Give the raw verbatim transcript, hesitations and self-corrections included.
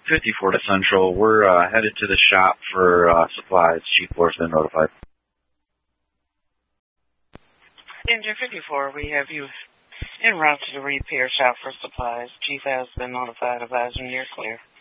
fifty-four to Central. We're uh, headed to the shop for uh, supplies. Chief Force been notified. Danger fifty-four, we have you en route to the repair shop for supplies. Chief has been notified. Advising you're clear.